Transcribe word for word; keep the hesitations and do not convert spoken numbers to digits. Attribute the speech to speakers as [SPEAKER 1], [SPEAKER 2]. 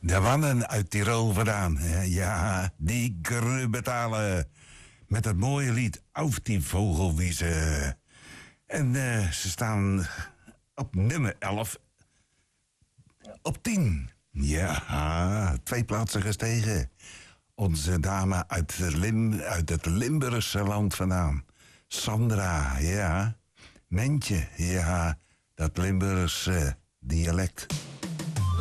[SPEAKER 1] De mannen uit Tirol vandaan. Ja, die betalen. Met het mooie lied Auf die Vogelwiese. En uh, ze staan op nummer elf. Op tien. Ja, twee plaatsen gestegen. Onze dame uit, Lim, uit het Limburgse land vandaan. Sandra, ja. Mentje, ja. Dat Limburgse dialect.